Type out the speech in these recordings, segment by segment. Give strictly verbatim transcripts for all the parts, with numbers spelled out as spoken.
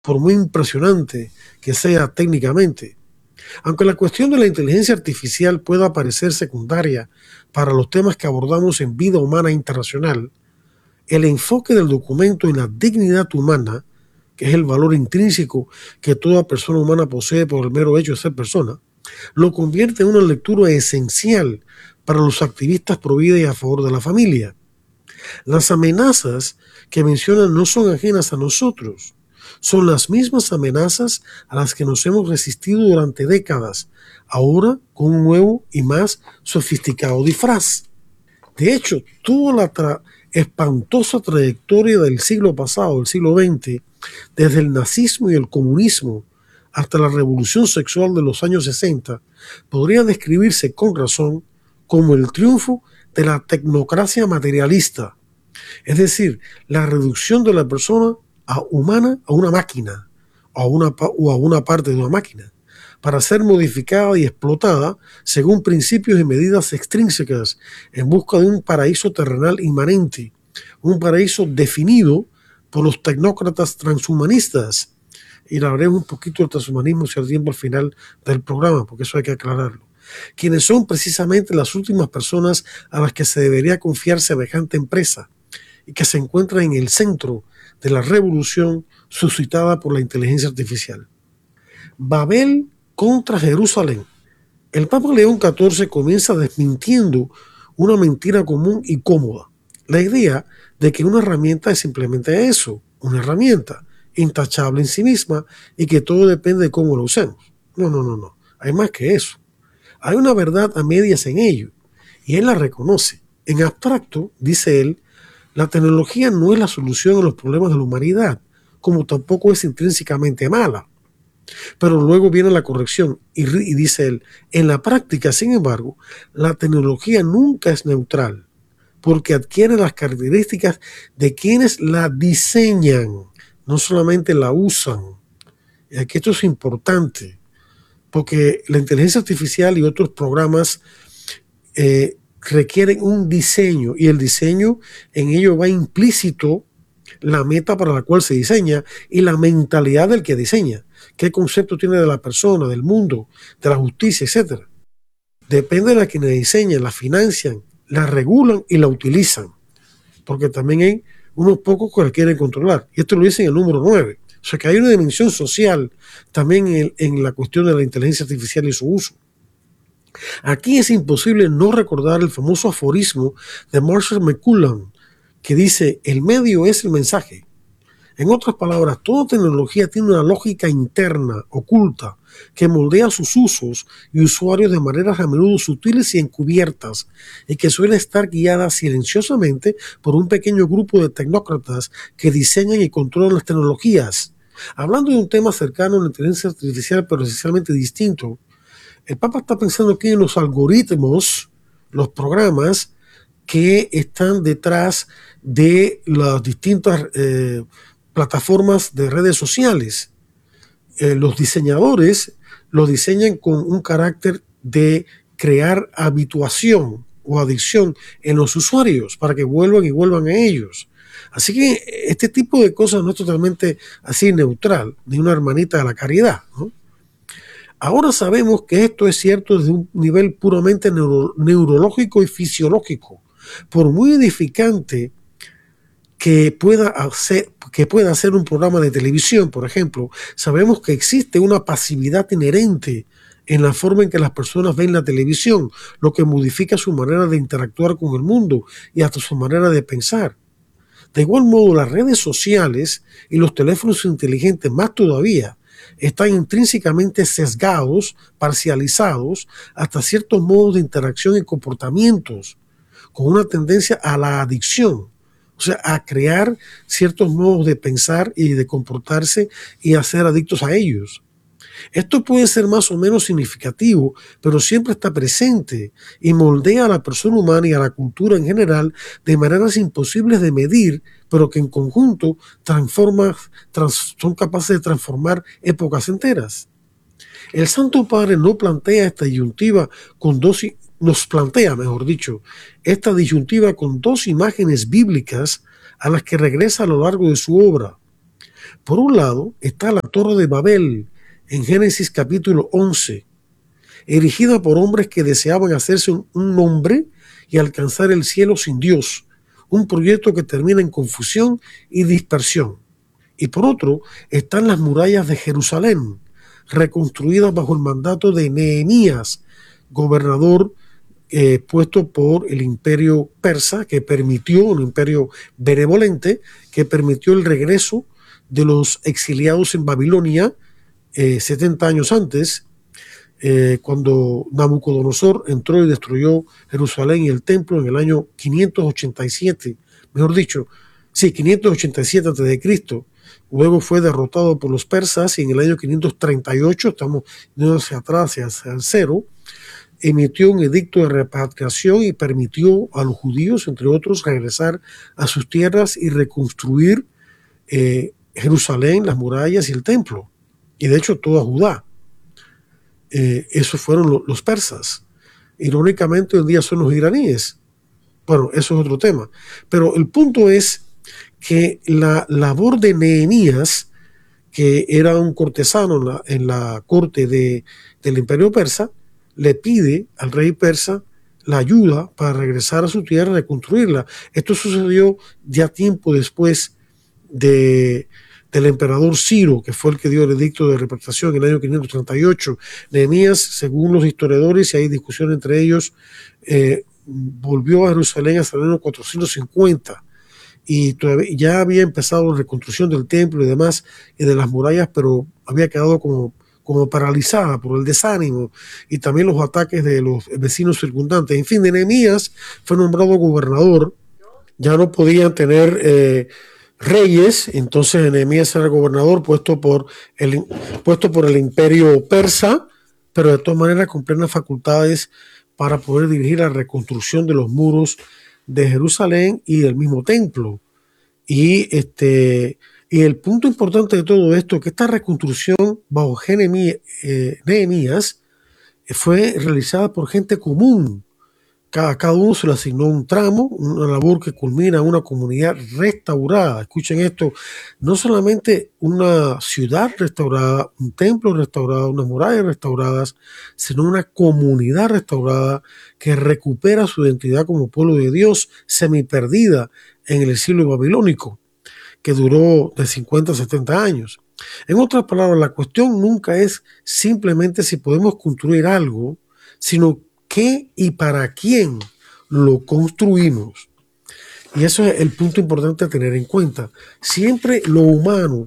por muy impresionante que sea técnicamente. Aunque la cuestión de la inteligencia artificial pueda parecer secundaria para los temas que abordamos en Vida Humana Internacional, el enfoque del documento en la dignidad humana, que es el valor intrínseco que toda persona humana posee por el mero hecho de ser persona, lo convierte en una lectura esencial para los activistas pro vida y a favor de la familia. Las amenazas que mencionan no son ajenas a nosotros, son las mismas amenazas a las que nos hemos resistido durante décadas, ahora con un nuevo y más sofisticado disfraz. De hecho, toda la tra- espantosa trayectoria del siglo pasado, del siglo veinte, desde el nazismo y el comunismo hasta la revolución sexual de los años sesenta, podría describirse con razón como el triunfo de la tecnocracia materialista, es decir, la reducción de la persona a humana a una máquina a una, o a una parte de una máquina, para ser modificada y explotada según principios y medidas extrínsecas en busca de un paraíso terrenal inmanente, un paraíso definido por los tecnócratas transhumanistas. Y hablaremos un poquito del transhumanismo si al tiempo al final del programa, porque eso hay que aclararlo. Quienes son precisamente las últimas personas a las que se debería confiar semejante empresa y que se encuentran en el centro de la revolución suscitada por la inteligencia artificial. Babel contra Jerusalén. El Papa León catorce comienza desmintiendo una mentira común y cómoda, la idea de que una herramienta es simplemente eso, una herramienta intachable en sí misma y que todo depende de cómo lo usemos. No, no, no, no. Hay más que eso. Hay una verdad a medias en ello y él la reconoce. En abstracto, dice él, la tecnología no es la solución a los problemas de la humanidad, como tampoco es intrínsecamente mala. Pero luego viene la corrección y, y dice él, en la práctica, sin embargo, la tecnología nunca es neutral, porque adquiere las características de quienes la diseñan, no solamente la usan. Y aquí esto es importante, porque la inteligencia artificial y otros programas eh, requieren un diseño, y el diseño en ello va implícito la meta para la cual se diseña y la mentalidad del que diseña. ¿Qué concepto tiene de la persona, del mundo, de la justicia, etcétera? Depende de la quienes diseñan, la financian, la regulan y la utilizan. Porque también hay unos pocos que la quieren controlar. Y esto lo dice en el número nueve. O sea que hay una dimensión social también en, en la cuestión de la inteligencia artificial y su uso. Aquí es imposible no recordar el famoso aforismo de Marshall McLuhan, que dice, el medio es el mensaje. En otras palabras, toda tecnología tiene una lógica interna, oculta, que moldea sus usos y usuarios de maneras a menudo sutiles y encubiertas, y que suele estar guiada silenciosamente por un pequeño grupo de tecnócratas que diseñan y controlan las tecnologías. Hablando de un tema cercano a la inteligencia artificial, pero esencialmente distinto, el Papa está pensando aquí en los algoritmos, los programas que están detrás de las distintas eh, plataformas de redes sociales. Eh, los diseñadores los diseñan con un carácter de crear habituación o adicción en los usuarios para que vuelvan y vuelvan a ellos. Así que este tipo de cosas no es totalmente así neutral, ni una hermanita de la caridad, ¿no? Ahora sabemos que esto es cierto desde un nivel puramente neuro, neurológico y fisiológico. Por muy edificante que pueda hacer, que pueda hacer un programa de televisión, por ejemplo, sabemos que existe una pasividad inherente en la forma en que las personas ven la televisión, lo que modifica su manera de interactuar con el mundo y hasta su manera de pensar. De igual modo, las redes sociales y los teléfonos inteligentes más todavía están intrínsecamente sesgados, parcializados, hasta ciertos modos de interacción y comportamientos, con una tendencia a la adicción, o sea, a crear ciertos modos de pensar y de comportarse y a ser adictos a ellos. Esto puede ser más o menos significativo, pero siempre está presente y moldea a la persona humana y a la cultura en general de maneras imposibles de medir, pero que en conjunto transforma, trans, son capaces de transformar épocas enteras. El Santo Padre no plantea esta disyuntiva con dos, nos plantea, mejor dicho, esta disyuntiva con dos imágenes bíblicas a las que regresa a lo largo de su obra. Por un lado está la Torre de Babel en Génesis capítulo once, erigida por hombres que deseaban hacerse un, un nombre y alcanzar el cielo sin Dios, un proyecto que termina en confusión y dispersión. Y por otro están las murallas de Jerusalén, reconstruidas bajo el mandato de Nehemías, gobernador eh, puesto por el imperio persa, que permitió, un imperio benevolente, que permitió el regreso de los exiliados en Babilonia eh, setenta años antes, eh, cuando Nabucodonosor entró y destruyó Jerusalén y el templo en el año quinientos ochenta y siete, mejor dicho, sí, quinientos ochenta y siete antes de Cristo. Luego fue derrotado por los persas y en el año quinientos treinta y ocho, estamos yendo hacia atrás, hacia el cero, emitió un edicto de repatriación y permitió a los judíos, entre otros, regresar a sus tierras y reconstruir eh, Jerusalén, las murallas y el templo. Y de hecho toda Judá. Eh, esos fueron lo, los persas. Irónicamente hoy en día son los iraníes. Bueno, eso es otro tema. Pero el punto es que la labor de Nehemías, que era un cortesano en la, en la corte de, del imperio persa, le pide al rey persa la ayuda para regresar a su tierra y reconstruirla. Esto sucedió ya tiempo después de, del emperador Ciro, que fue el que dio el edicto de repatriación en el año quinientos treinta y ocho. Nehemías, según los historiadores, y hay discusión entre ellos, eh, volvió a Jerusalén hasta el año cuatrocientos cincuenta. Y todavía, ya había empezado la reconstrucción del templo y demás, y de las murallas, pero había quedado como, como paralizada por el desánimo y también los ataques de los vecinos circundantes. En fin, Nehemías fue nombrado gobernador, ya no podían tener eh, reyes, entonces Nehemías era gobernador puesto por, el, puesto por el imperio persa, pero de todas maneras con plenas facultades para poder dirigir la reconstrucción de los muros de Jerusalén y del mismo templo. Y, este, y el punto importante de todo esto es que esta reconstrucción bajo eh, Nehemías fue realizada por gente común. Cada, cada uno se le asignó un tramo, una labor que culmina en una comunidad restaurada. Escuchen esto, no solamente una ciudad restaurada, un templo restaurado, unas murallas restauradas, sino una comunidad restaurada que recupera su identidad como pueblo de Dios, semiperdida en el exilio babilónico, que duró de cincuenta a setenta años. En otras palabras, la cuestión nunca es simplemente si podemos construir algo, sino qué y para quién lo construimos. Y eso es el punto importante a tener en cuenta. Siempre lo humano,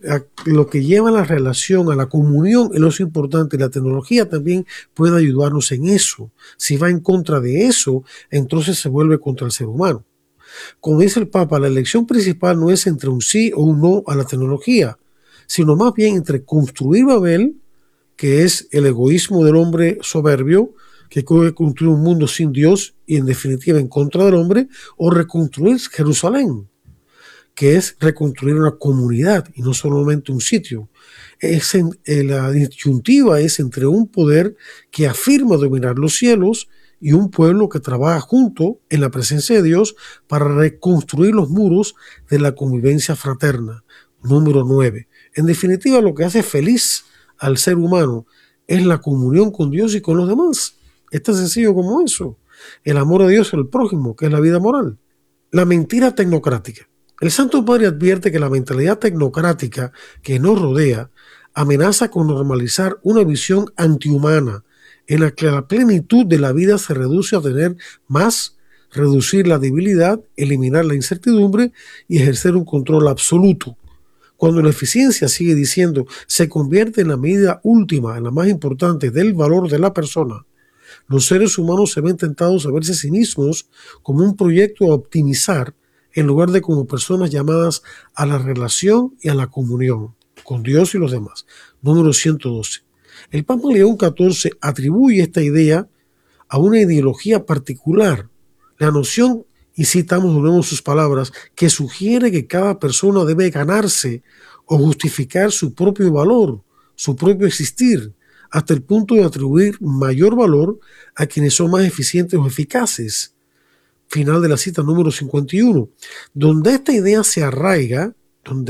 lo que lleva a la relación, a la comunión, es lo importante. La tecnología también puede ayudarnos en eso. Si va en contra de eso, entonces se vuelve contra el ser humano. Como dice el Papa, la elección principal no es entre un sí o un no a la tecnología, sino más bien entre construir Babel, que es el egoísmo del hombre soberbio, que quiere construir un mundo sin Dios y en definitiva en contra del hombre, o reconstruir Jerusalén, que es reconstruir una comunidad y no solamente un sitio. Es en, la disyuntiva es entre un poder que afirma dominar los cielos y un pueblo que trabaja junto en la presencia de Dios para reconstruir los muros de la convivencia fraterna. Número nueve. En definitiva, lo que hace feliz al ser humano es la comunión con Dios y con los demás. Es tan sencillo como eso. El amor a Dios y al prójimo, que es la vida moral. La mentira tecnocrática. El Santo Padre advierte que la mentalidad tecnocrática que nos rodea amenaza con normalizar una visión antihumana en la que la plenitud de la vida se reduce a tener más, reducir la debilidad, eliminar la incertidumbre y ejercer un control absoluto. Cuando la eficiencia, sigue diciendo, se convierte en la medida última, en la más importante del valor de la persona, los seres humanos se ven tentados a verse a sí mismos como un proyecto a optimizar en lugar de como personas llamadas a la relación y a la comunión con Dios y los demás. Número ciento doce. El Papa León catorce atribuye esta idea a una ideología particular, la noción, y citamos de nuevo sus palabras, que sugiere que cada persona debe ganarse o justificar su propio valor, su propio existir, hasta el punto de atribuir mayor valor a quienes son más eficientes o eficaces. Final de la cita número cincuenta y uno. Donde esta idea se arraiga, donde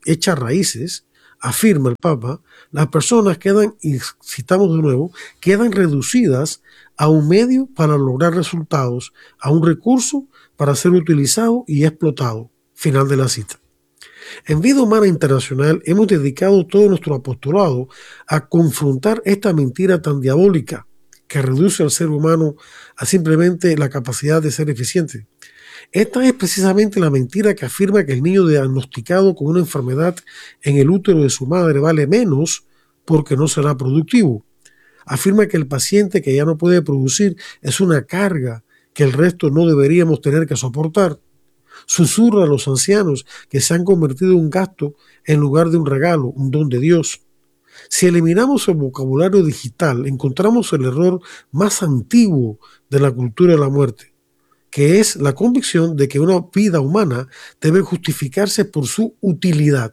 hechas raíces, afirma el Papa, las personas quedan, y citamos de nuevo, quedan reducidas a un medio para lograr resultados, a un recurso para ser utilizado y explotado. Final de la cita. En Vida Humana Internacional hemos dedicado todo nuestro apostolado a confrontar esta mentira tan diabólica que reduce al ser humano a simplemente la capacidad de ser eficiente. Esta es precisamente la mentira que afirma que el niño diagnosticado con una enfermedad en el útero de su madre vale menos porque no será productivo. Afirma que el paciente que ya no puede producir es una carga que el resto no deberíamos tener que soportar. Susurra a los ancianos que se han convertido en un gasto en lugar de un regalo, un don de Dios. Si eliminamos el vocabulario digital, encontramos el error más antiguo de la cultura de la muerte, que es la convicción de que una vida humana debe justificarse por su utilidad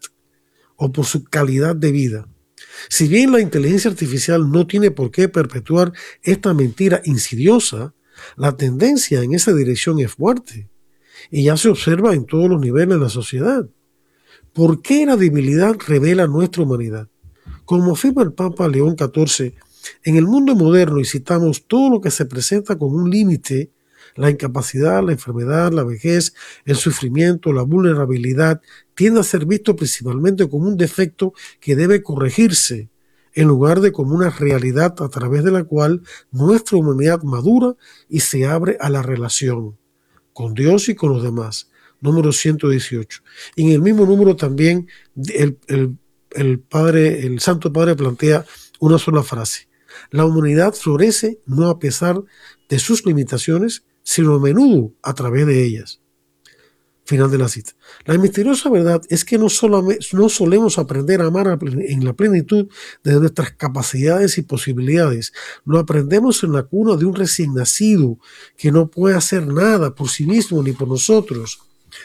o por su calidad de vida. Si bien la inteligencia artificial no tiene por qué perpetuar esta mentira insidiosa, la tendencia en esa dirección es fuerte y ya se observa en todos los niveles de la sociedad. ¿Por qué la debilidad revela nuestra humanidad? Como afirma el Papa León catorce, en el mundo moderno, y citamos, todo lo que se presenta como un límite, la incapacidad, la enfermedad, la vejez, el sufrimiento, la vulnerabilidad, tiende a ser visto principalmente como un defecto que debe corregirse, en lugar de como una realidad a través de la cual nuestra humanidad madura y se abre a la relación con Dios y con los demás. Número ciento dieciocho. Y en el mismo número también el, el, el, padre, el Santo Padre plantea una sola frase. La humanidad florece no a pesar de sus limitaciones, sino a menudo a través de ellas. Final de la cita. La misteriosa verdad es que no, solamente, no solemos aprender a amar en la plenitud de nuestras capacidades y posibilidades. Lo aprendemos en la cuna de un recién nacido que no puede hacer nada por sí mismo ni por nosotros.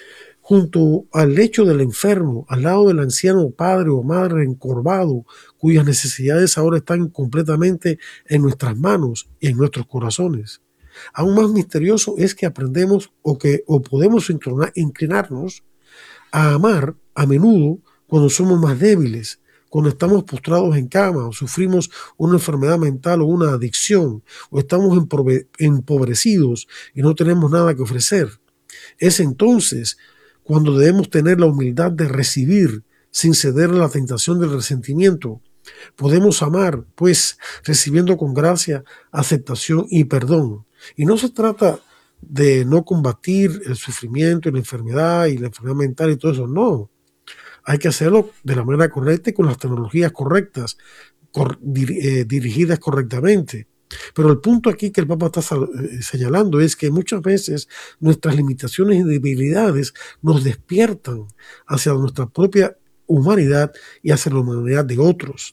Junto al lecho del enfermo, al lado del anciano padre o madre encorvado, cuyas necesidades ahora están completamente en nuestras manos y en nuestros corazones. Aún más misterioso es que aprendemos o que o podemos inclinarnos a amar a menudo cuando somos más débiles, cuando estamos postrados en cama o sufrimos una enfermedad mental o una adicción o estamos empobrecidos y no tenemos nada que ofrecer. Es entonces cuando debemos tener la humildad de recibir sin ceder a la tentación del resentimiento. Podemos amar, pues, recibiendo con gracia, aceptación y perdón. Y no se trata de no combatir el sufrimiento y la enfermedad y la enfermedad mental y todo eso, no. Hay que hacerlo de la manera correcta y con las tecnologías correctas, cor, dir, eh, dirigidas correctamente. Pero el punto aquí que el Papa está señalando es que muchas veces nuestras limitaciones y debilidades nos despiertan hacia nuestra propia humanidad y hacia la humanidad de otros.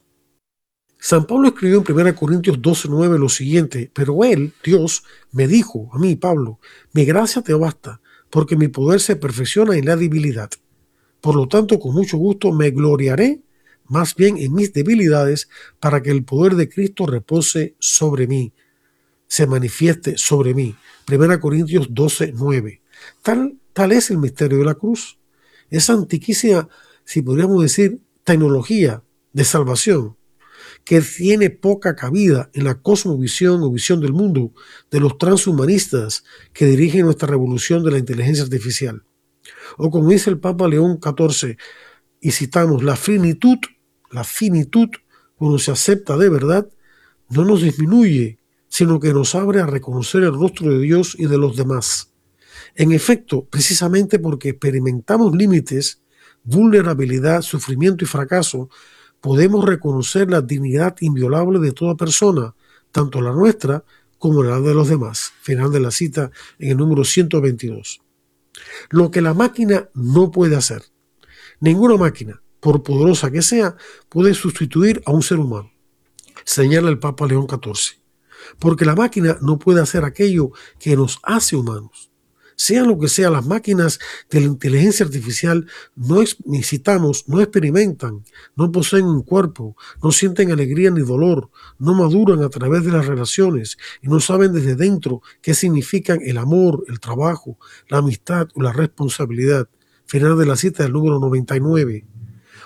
San Pablo escribió en primera Corintios doce nueve lo siguiente: pero él, Dios, me dijo a mí, Pablo, mi gracia te basta, porque mi poder se perfecciona en la debilidad. Por lo tanto, con mucho gusto me gloriaré más bien en mis debilidades, para que el poder de Cristo repose sobre mí, se manifieste sobre mí. primera Corintios doce nueve. Tal, tal es el misterio de la cruz. Esa antiquísima, si podríamos decir, tecnología de salvación, que tiene poca cabida en la cosmovisión o visión del mundo de los transhumanistas que dirigen nuestra revolución de la inteligencia artificial. O como dice el Papa León catorce, y citamos, la finitud, la finitud, cuando se acepta de verdad, no nos disminuye, sino que nos abre a reconocer el rostro de Dios y de los demás. En efecto, precisamente porque experimentamos límites, vulnerabilidad, sufrimiento y fracaso, podemos reconocer la dignidad inviolable de toda persona, tanto la nuestra como la de los demás. Final de la cita en el número ciento veintidós. Lo que la máquina no puede hacer. Ninguna máquina, por poderosa que sea, puede sustituir a un ser humano, señala el Papa León catorce. Porque la máquina no puede hacer aquello que nos hace humanos. Sea lo que sea, las máquinas de la inteligencia artificial no necesitamos, no experimentan, no poseen un cuerpo, no sienten alegría ni dolor, no maduran a través de las relaciones y no saben desde dentro qué significan el amor, el trabajo, la amistad o la responsabilidad. Final de la cita del número noventa y nueve.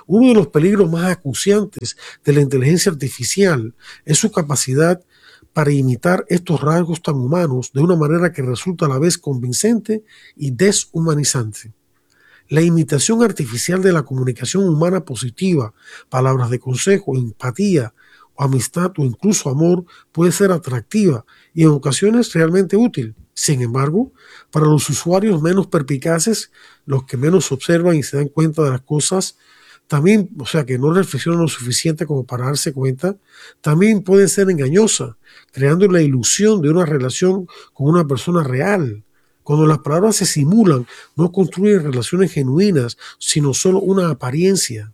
Uno de los peligros más acuciantes de la inteligencia artificial es su capacidad para imitar estos rasgos tan humanos de una manera que resulta a la vez convincente y deshumanizante. La imitación artificial de la comunicación humana positiva, palabras de consejo, empatía, o amistad o incluso amor puede ser atractiva y en ocasiones realmente útil. Sin embargo, para los usuarios menos perspicaces, los que menos observan y se dan cuenta de las cosas, también, o sea, que no reflexionan lo suficiente como para darse cuenta, también puede ser engañosa, creando la ilusión de una relación con una persona real. Cuando las palabras se simulan, no construyen relaciones genuinas, sino solo una apariencia.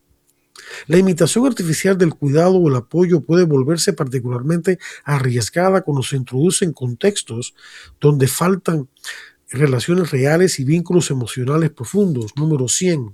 La imitación artificial del cuidado o el apoyo puede volverse particularmente arriesgada cuando se introduce en contextos donde faltan relaciones reales y vínculos emocionales profundos. Número cien.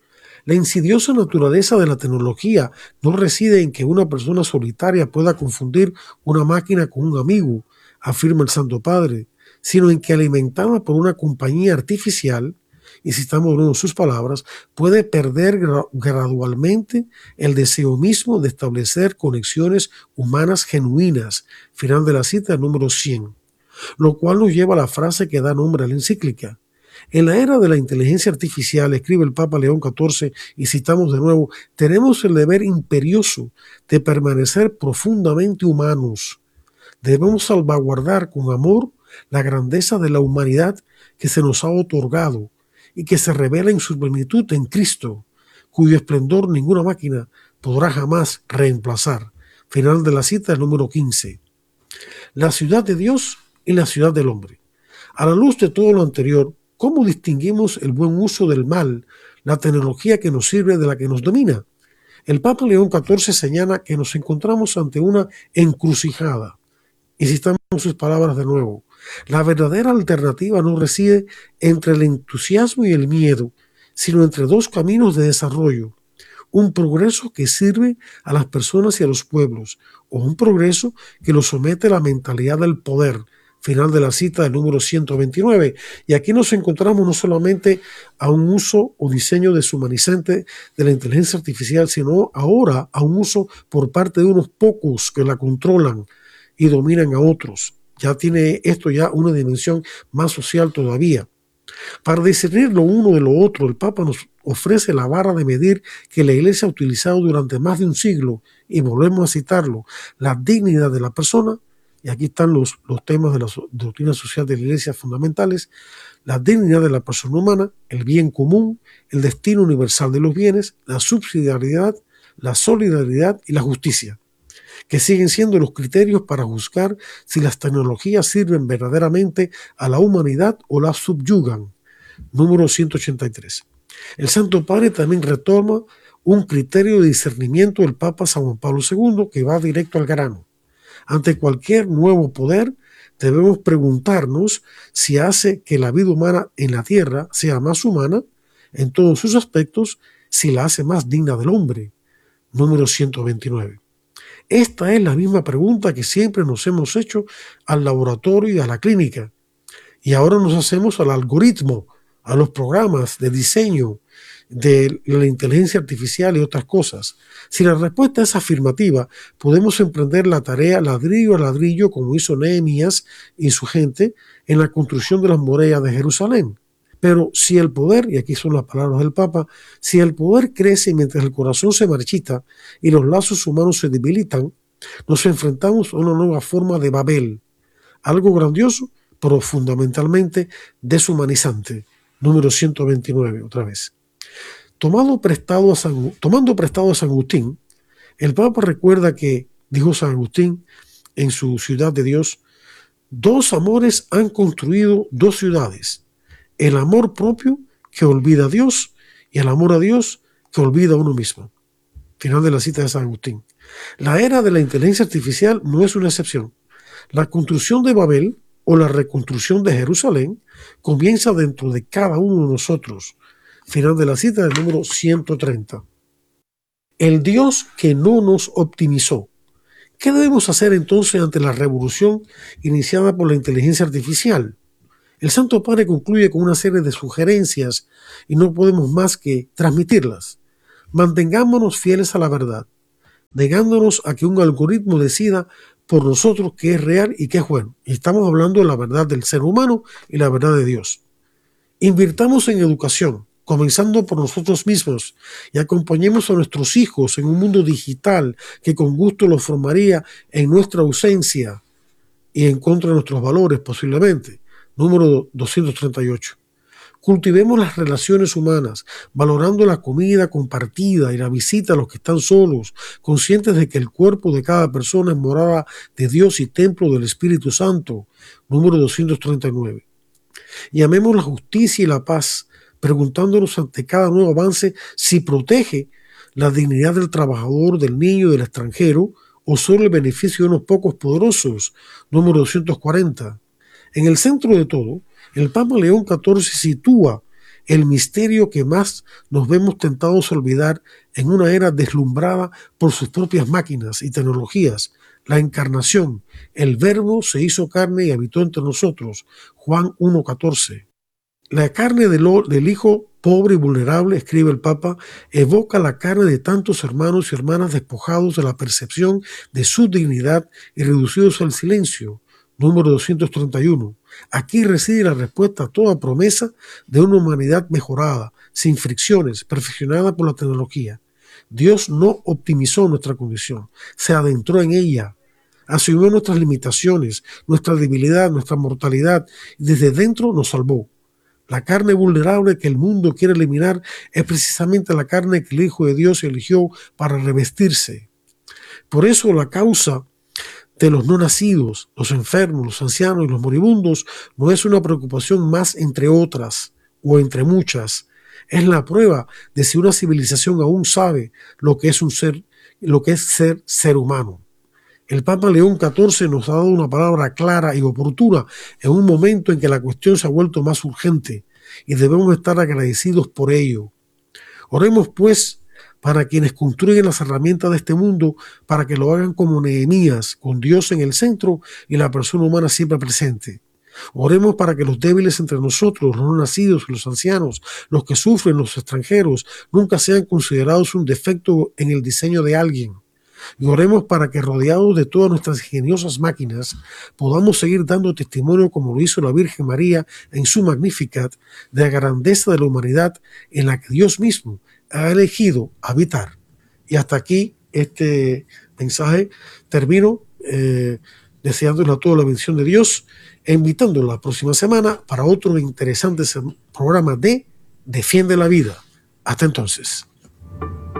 La insidiosa naturaleza de la tecnología no reside en que una persona solitaria pueda confundir una máquina con un amigo, afirma el Santo Padre, sino en que alimentada por una compañía artificial, y citamos de nuevo sus palabras, puede perder gra- gradualmente el deseo mismo de establecer conexiones humanas genuinas. Final de la cita número cien. Lo cual nos lleva a la frase que da nombre a la encíclica. En la era de la inteligencia artificial, escribe el Papa León catorce, y citamos de nuevo, tenemos el deber imperioso de permanecer profundamente humanos. Debemos salvaguardar con amor la grandeza de la humanidad que se nos ha otorgado y que se revela en su plenitud en Cristo, cuyo esplendor ninguna máquina podrá jamás reemplazar. Final de la cita, el número quince. La ciudad de Dios y la ciudad del hombre. A la luz de todo lo anterior, ¿cómo distinguimos el buen uso del mal, la tecnología que nos sirve de la que nos domina? El Papa León catorce señala que nos encontramos ante una encrucijada. Y citamos sus palabras de nuevo. La verdadera alternativa no reside entre el entusiasmo y el miedo, sino entre dos caminos de desarrollo. Un progreso que sirve a las personas y a los pueblos, o un progreso que lo somete a la mentalidad del poder. Final de la cita del número ciento veintinueve. Y aquí nos encontramos no solamente a un uso o diseño deshumanizante de la inteligencia artificial, sino ahora a un uso por parte de unos pocos que la controlan y dominan a otros. Ya tiene esto ya una dimensión más social todavía. Para discernir lo uno de lo otro, el Papa nos ofrece la vara de medir que la Iglesia ha utilizado durante más de un siglo, y volvemos a citarlo, la dignidad de la persona, y aquí están los, los temas de la so- doctrina social de la Iglesia fundamentales, la dignidad de la persona humana, el bien común, el destino universal de los bienes, la subsidiariedad, la solidaridad y la justicia, que siguen siendo los criterios para juzgar si las tecnologías sirven verdaderamente a la humanidad o la subyugan. Número ciento ochenta y tres. El Santo Padre también retoma un criterio de discernimiento del Papa San Juan Pablo segundo que va directo al grano. Ante cualquier nuevo poder, debemos preguntarnos si hace que la vida humana en la tierra sea más humana en todos sus aspectos, si la hace más digna del hombre. Número ciento veintinueve. Esta es la misma pregunta que siempre nos hemos hecho al laboratorio y a la clínica. Y ahora nos hacemos al algoritmo, a los programas de diseño de la inteligencia artificial y otras cosas. Si la respuesta es afirmativa, podemos emprender la tarea ladrillo a ladrillo, como hizo Nehemías y su gente en la construcción de las murallas de Jerusalén. Pero si el poder, y aquí son las palabras del Papa, si el poder crece mientras el corazón se marchita y los lazos humanos se debilitan, nos enfrentamos a una nueva forma de Babel, algo grandioso, pero fundamentalmente deshumanizante. Número ciento veintinueve, otra vez. Tomado prestado a San, tomando prestado a San Agustín, el Papa recuerda que, dijo San Agustín en su Ciudad de Dios, dos amores han construido dos ciudades: el amor propio que olvida a Dios y el amor a Dios que olvida a uno mismo. Final de la cita de San Agustín. La era de la inteligencia artificial no es una excepción. La construcción de Babel o la reconstrucción de Jerusalén comienza dentro de cada uno de nosotros. Final de la cita del número ciento treinta. El Dios que no nos optimizó. ¿Qué debemos hacer entonces ante la revolución iniciada por la inteligencia artificial? El Santo Padre concluye con una serie de sugerencias y no podemos más que transmitirlas. Mantengámonos fieles a la verdad, negándonos a que un algoritmo decida por nosotros qué es real y qué es bueno. Y estamos hablando de la verdad del ser humano y la verdad de Dios. Invirtamos en educación, comenzando por nosotros mismos, y acompañemos a nuestros hijos en un mundo digital que con gusto los formaría en nuestra ausencia y en contra de nuestros valores posiblemente. Número doscientos treinta y ocho. Cultivemos las relaciones humanas, valorando la comida compartida y la visita a los que están solos, conscientes de que el cuerpo de cada persona es morada de Dios y templo del Espíritu Santo. Número doscientos treinta y nueve. Y amemos la justicia y la paz, preguntándonos ante cada nuevo avance si protege la dignidad del trabajador, del niño, del extranjero, o solo el beneficio de unos pocos poderosos. Número doscientos cuarenta. En el centro de todo, el Papa León catorce sitúa el misterio que más nos vemos tentados a olvidar en una era deslumbrada por sus propias máquinas y tecnologías: la encarnación. El Verbo se hizo carne y habitó entre nosotros. Juan uno catorce. La carne del, del Hijo pobre y vulnerable, escribe el Papa, evoca la carne de tantos hermanos y hermanas despojados de la percepción de su dignidad y reducidos al silencio. Número doscientos treinta y uno. Aquí reside la respuesta a toda promesa de una humanidad mejorada, sin fricciones, perfeccionada por la tecnología. Dios no optimizó nuestra condición, se adentró en ella, asumió nuestras limitaciones, nuestra debilidad, nuestra mortalidad, y desde dentro nos salvó. La carne vulnerable que el mundo quiere eliminar es precisamente la carne que el Hijo de Dios eligió para revestirse. Por eso la causa de los no nacidos, los enfermos, los ancianos y los moribundos no es una preocupación más entre otras o entre muchas. Es la prueba de si una civilización aún sabe lo que es un ser, lo que es ser ser humano. El Papa León catorce nos ha dado una palabra clara y oportuna en un momento en que la cuestión se ha vuelto más urgente y debemos estar agradecidos por ello. Oremos pues para quienes construyen las herramientas de este mundo, para que lo hagan como Nehemías, con Dios en el centro y la persona humana siempre presente. Oremos para que los débiles entre nosotros, los no nacidos, los ancianos, los que sufren, los extranjeros, nunca sean considerados un defecto en el diseño de alguien. Y oremos para que, rodeados de todas nuestras ingeniosas máquinas, podamos seguir dando testimonio, como lo hizo la Virgen María en su Magnificat, de la grandeza de la humanidad en la que Dios mismo ha elegido habitar. Y hasta aquí este mensaje. Termino eh, deseándole a todos la bendición de Dios e invitándolo la próxima semana para otro interesante programa de Defiende la Vida. Hasta entonces.